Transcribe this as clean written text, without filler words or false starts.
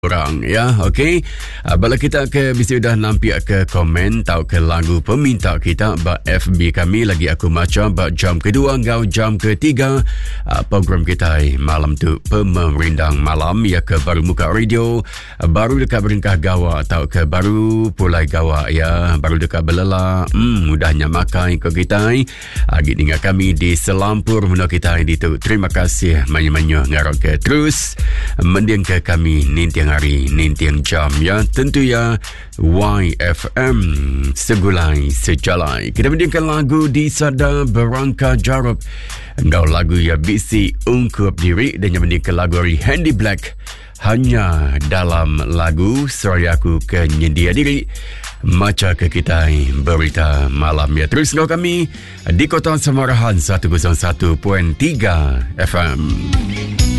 orang ya, okey. Bala kita ke mesti dah nampak ke komen tau ke lagu peminta kita ba FB kami lagi aku macam ba jam kedua ngau jam ketiga program kita malam tu pemerindang malam ya ke baru muka radio baru dekat beringkah gawa tau ke baru pulai gawa ya baru dekat belela mudahnya makan ke kita agi dengan kami di Selampur muna kita di tu. Terima kasih banyak-banyak ngarok ke terus mending ke kami nintiang hari nintiang jam ya, tentu ya YFM segulai sejalai. Kita mendengarkan lagu di Sada Berangka Jarab engkau lagu ya bisi ungkup diri dan yang mendengarkan lagu dari Handy Black hanya dalam lagu seraya aku kenyedia diri maca ke kita berita malam ya. Terus engkau kami di Kota Samarahan 101.3 FM.